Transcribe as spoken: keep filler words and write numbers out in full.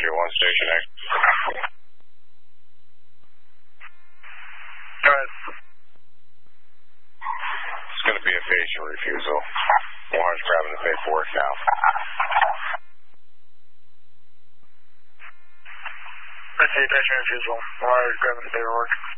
Roger, one Station X. Go ahead. It's going to be a patient refusal. Warren's grabbing the paperwork now. I see patient refusal. Warren's grabbing the paperwork.